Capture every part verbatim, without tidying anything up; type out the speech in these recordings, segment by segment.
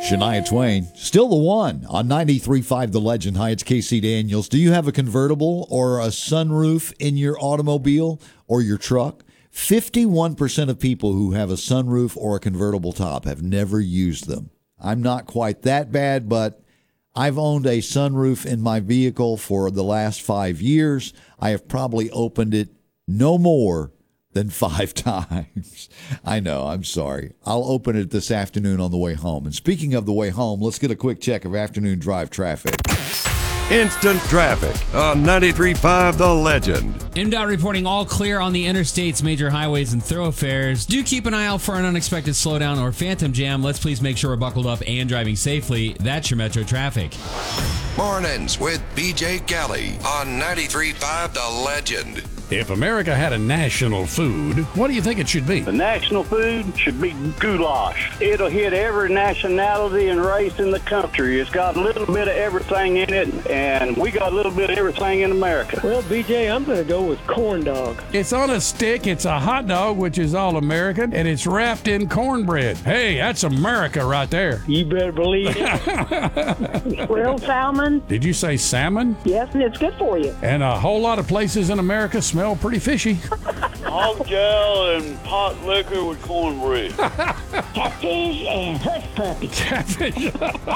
Shania Twain, still the one on ninety-three point five The Legend. Hi, it's Casey Daniels. Do you have a convertible or a sunroof in your automobile or your truck? fifty-one percent of people who have a sunroof or a convertible top have never used them. I'm not quite that bad, but I've owned a sunroof in my vehicle for the last five years. I have probably opened it no more than five times. I know, I'm sorry. I'll open it this afternoon on the way home. And speaking of the way home, let's get a quick check of afternoon drive traffic. Instant traffic on ninety-three point five The Legend. M DOT reporting all clear on the interstates, major highways, and thoroughfares. Do keep an eye out for an unexpected slowdown or phantom jam. Let's please make sure we're buckled up and driving safely. That's your Metro traffic. Mornings with B J Kelly on ninety-three point five The Legend. If America had a national food, what do you think it should be? The national food should be goulash. It'll hit every nationality and race in the country. It's got a little bit of everything in it, and we got a little bit of everything in America. Well, B J, I'm going to go with corn dog. It's on a stick, it's a hot dog, which is all American, and it's wrapped in cornbread. Hey, that's America right there. You better believe it. Grilled salmon. Did you say salmon? Yes, and it's good for you. And a whole lot of places in America smell pretty fishy. Hog jowl and pot liquor with cornbread. Catfish and hush puppies. Catfish.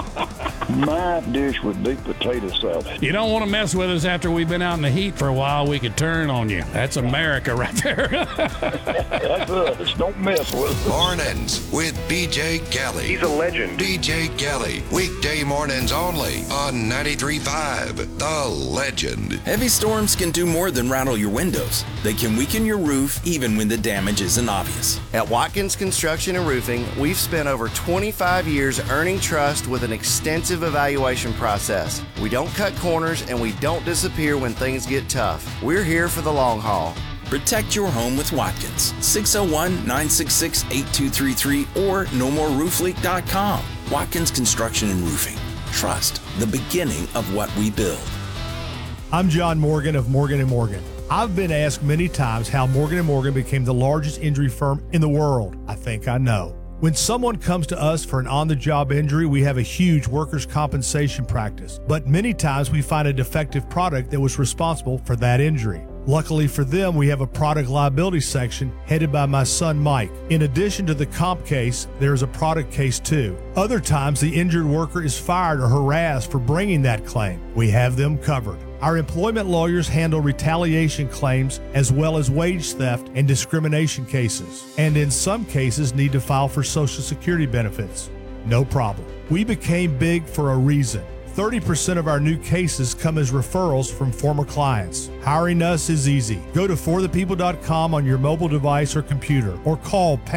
My dish would be potato salad. You don't want to mess with us after we've been out in the heat for a while. We could turn on you. That's America right there. That's us. Don't mess with us. Mornings with B J Kelly. He's a legend. B J Kelly. Weekday mornings only on ninety-three point five The Legend. Heavy storms can do more than rattle your windows. They can weaken your roof even when the damage isn't obvious. At Watkins Construction and Roofing, we've spent over twenty-five years earning trust with an extensive evaluation process. We don't cut corners and we don't disappear when things get tough. We're here for the long haul. Protect your home with Watkins. six oh one, nine six six, eight two three three or no more roof leak dot com. Watkins Construction and Roofing. Trust, the beginning of what we build. I'm John Morgan of Morgan and Morgan. I've been asked many times how Morgan and Morgan became the largest injury firm in the world. I think I know. When someone comes to us for an on-the-job injury, we have a huge workers' compensation practice, but many times we find a defective product that was responsible for that injury. Luckily for them, we have a product liability section headed by my son Mike. In addition to the comp case, there is a product case too. Other times, the injured worker is fired or harassed for bringing that claim. We have them covered. Our employment lawyers handle retaliation claims as well as wage theft and discrimination cases, and in some cases need to file for Social Security benefits. No problem. We became big for a reason. thirty percent of our new cases come as referrals from former clients. Hiring us is easy. Go to for the people dot com on your mobile device or computer, or call